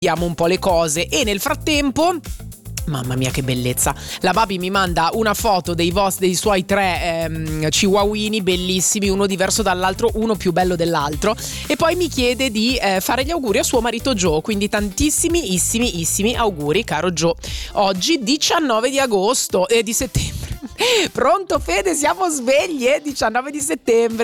vediamo un po' le cose. E nel frattempo, mamma mia che bellezza, la Babi mi manda una foto dei suoi 3 chihuahuini bellissimi, uno diverso dall'altro, uno più bello dell'altro, e poi mi chiede di fare gli auguri a suo marito Joe, quindi tantissimi auguri caro Joe. Oggi 19 di agosto di settembre. Pronto Fede, siamo svegli, 19 di settembre.